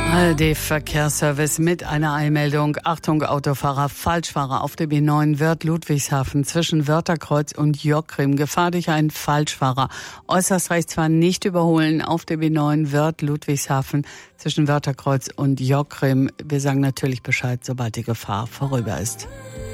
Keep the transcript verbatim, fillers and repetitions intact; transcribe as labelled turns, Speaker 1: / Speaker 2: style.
Speaker 1: A R D-Verkehrsservice mit einer Eilmeldung. Achtung, Autofahrer, Falschfahrer auf der B neun Wörth Ludwigshafen zwischen Wörtherkreuz und Jockgrim. Gefahr durch einen Falschfahrer. Äußerst rechts fahren, nicht überholen auf der B neun Wörth Ludwigshafen zwischen Wörtherkreuz und Jockgrim. Wir sagen natürlich Bescheid, sobald die Gefahr vorüber ist.